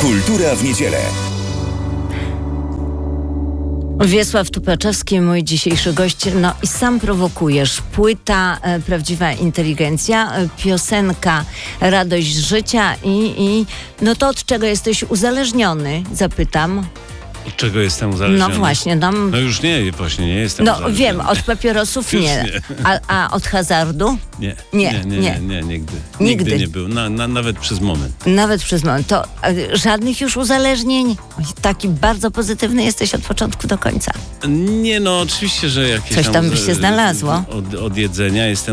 Kultura w niedzielę. Wiesław Tupaczewski, mój dzisiejszy gość. No i sam prowokujesz. Płyta Prawdziwa Inteligencja, piosenka Radość Życia i no to od czego jesteś uzależniony? Zapytam. Od czego jestem uzależniony? No właśnie. No już nie jestem uzależniony. No wiem, od papierosów nie. A od hazardu? Nie, nigdy. Nigdy nie był, nawet przez moment. Nawet przez moment. To żadnych już uzależnień? Taki bardzo pozytywny jesteś od początku do końca. Nie, no oczywiście, że jakieś coś tam by się znalazło. Od jedzenia jestem